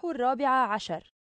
14.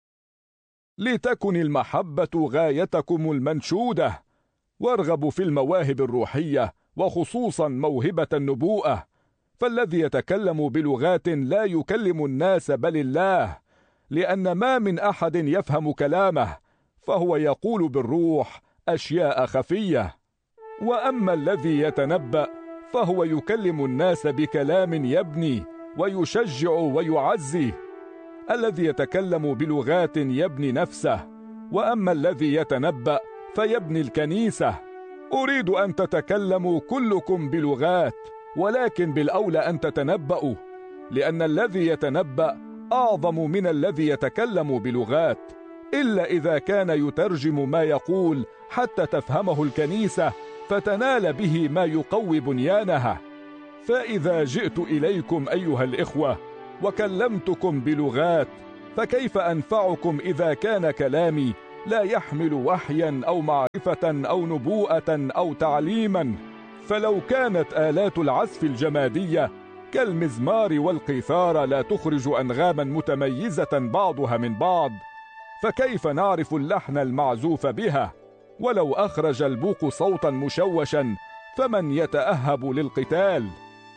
لتكن المحبة غايتكم المنشودة، وارغبوا في المواهب الروحية، وخصوصا موهبة النبوءة. فالذي يتكلم بلغات لا يكلم الناس بل الله، لأن ما من أحد يفهم كلامه، فهو يقول بالروح أشياء خفية. وأما الذي يتنبأ فهو يكلم الناس بكلام يبني ويشجع ويعزي. الذي يتكلم بلغات يبني نفسه، وأما الذي يتنبأ فيبني الكنيسة. أريد أن تتكلموا كلكم بلغات، ولكن بالأولى أن تتنبأوا، لأن الذي يتنبأ أعظم من الذي يتكلم بلغات، إلا إذا كان يترجم ما يقول حتى تفهمه الكنيسة فتنال به ما يقوي بنيانها. فإذا جئت إليكم أيها الإخوة وكلمتكم بلغات، فكيف أنفعكم إذا كان كلامي لا يحمل وحيا أو معرفة أو نبوءة أو تعليما؟ فلو كانت آلات العزف الجمادية كالمزمار والقيثارة لا تخرج أنغاما متميزة بعضها من بعض، فكيف نعرف اللحن المعزوف بها؟ ولو أخرج البوق صوتا مشوشا فمن يتأهب للقتال؟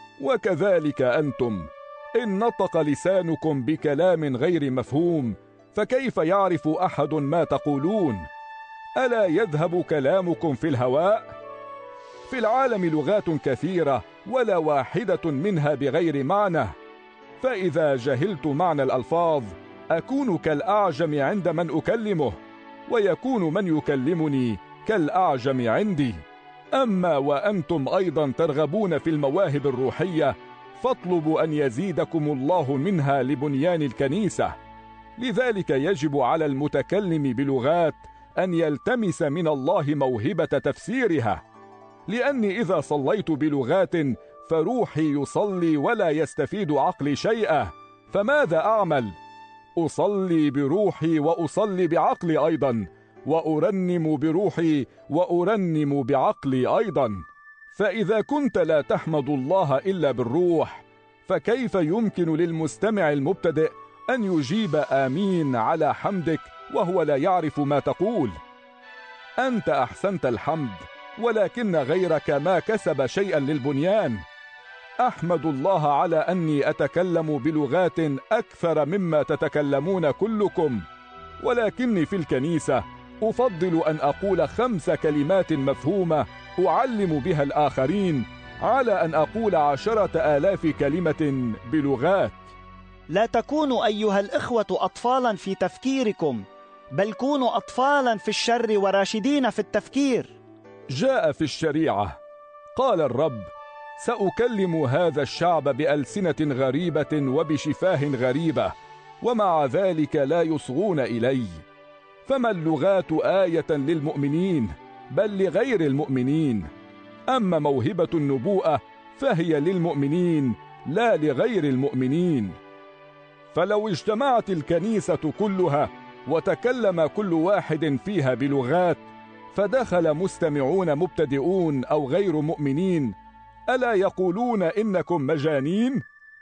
وكذلك أنتم، إن نطق لسانكم بكلام غير مفهوم فكيف يعرف أحد ما تقولون؟ ألا يذهب كلامكم في الهواء؟ في العالم لغات كثيرة ولا واحدة منها بغير معنى، فإذا جهلت معنى الألفاظ أكون كالأعجم عند من أكلمه، ويكون من يكلمني كالأعجم عندي. أما وأنتم أيضا ترغبون في المواهب الروحية، فاطلبوا أن يزيدكم الله منها لبنيان الكنيسة. لذلك يجب على المتكلم بلغات أن يلتمس من الله موهبة تفسيرها، لأني إذا صليت بلغات فروحي يصلي ولا يستفيد عقلي شيئا، فماذا أعمل؟ أصلي بروحي وأصلي بعقلي أيضا، وأرنم بروحي وأرنم بعقلي أيضا. فإذا كنت لا تحمد الله إلا بالروح، فكيف يمكن للمستمع المبتدئ أن يجيب آمين على حمدك وهو لا يعرف ما تقول؟ أنت أحسنت الحمد، ولكن غيرك ما كسب شيئا للبنيان. أحمد الله على أني أتكلم بلغات أكثر مما تتكلمون كلكم، ولكني في الكنيسة أفضل أن أقول 5 كلمات مفهومة أعلم بها الآخرين على أن أقول 10,000 كلمة بلغات. لا تكونوا أيها الإخوة أطفالا في تفكيركم، بل كونوا أطفالا في الشر وراشدين في التفكير. جاء في الشريعة قال الرب: سأكلم هذا الشعب بألسنة غريبة وبشفاه غريبة، ومع ذلك لا يصغون إلي. فما اللغات آية للمؤمنين بل لغير المؤمنين، أما موهبة النبوءة فهي للمؤمنين لا لغير المؤمنين. فلو اجتمعت الكنيسة كلها وتكلم كل واحد فيها بلغات، فدخل مستمعون مبتدئون أو غير مؤمنين، ألا يقولون إنكم مجانين؟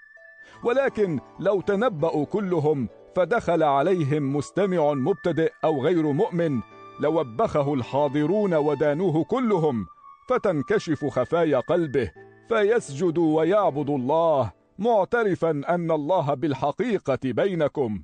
ولكن لو تنبأوا كلهم فدخل عليهم مستمع مبتدئ أو غير مؤمن، لوبخه الحاضرون ودانوه كلهم، فتنكشف خفايا قلبه فيسجد ويعبد الله، معترفا أن الله بالحقيقة بينكم.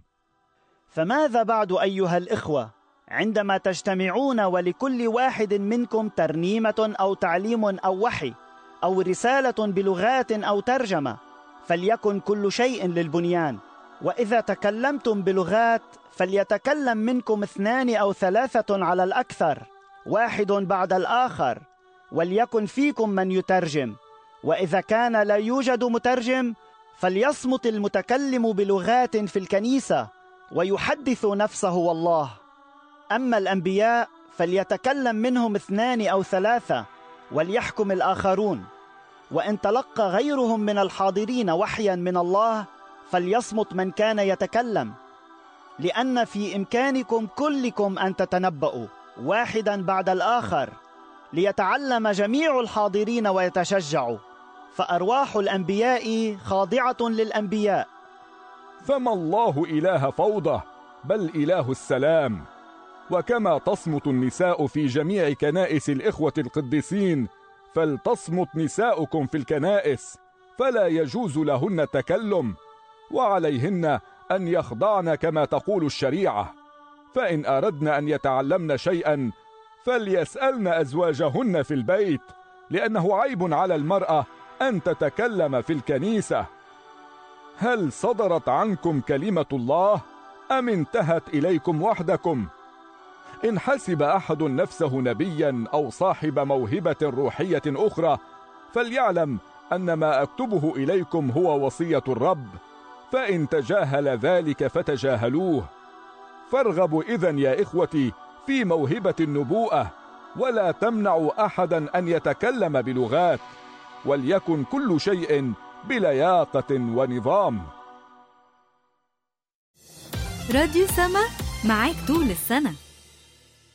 فماذا بعد أيها الإخوة عندما تجتمعون ولكل واحد منكم ترنيمة أو تعليم أو وحي أو رسالة بلغات أو ترجمة؟ فليكن كل شيء للبنيان. وإذا تكلمتم بلغات فليتكلم منكم 2 أو 3 على الأكثر، واحد بعد الآخر، وليكن فيكم من يترجم. وإذا كان لا يوجد مترجم فليصمت المتكلم بلغات في الكنيسة ويحدث نفسه والله. أما الأنبياء فليتكلم منهم 2 أو 3، وليحكم الآخرون. وإن تلقى غيرهم من الحاضرين وحيا من الله فليصمت من كان يتكلم، لأن في إمكانكم كلكم أن تتنبؤوا واحدا بعد الآخر، ليتعلم جميع الحاضرين ويتشجعوا. فأرواح الأنبياء خاضعة للأنبياء. فما الله إله فوضى، بل إله السلام. وكما تصمت النساء في جميع كنائس الإخوة القديسين، فلتصمت نساؤكم في الكنائس، فلا يجوز لهن التكلم، وعليهن أن يخضعن كما تقول الشريعة. فإن أردن أن يتعلمن شيئا فليسألن أزواجهن في البيت، لأنه عيب على المرأة أن تتكلم في الكنيسة. هل صدرت عنكم كلمة الله أم انتهت إليكم وحدكم؟ إن حسب أحد نفسه نبيا أو صاحب موهبة روحية أخرى، فليعلم أن ما أكتبه إليكم هو وصية الرب، فإن تجاهل ذلك فتجاهلوه. فارغبوا إذن يا إخوتي في موهبة النبوءة، ولا تمنعوا أحدا أن يتكلم بلغات، وليكن كل شيء بلياقة ونظام. راديو سما معاك طول السنة.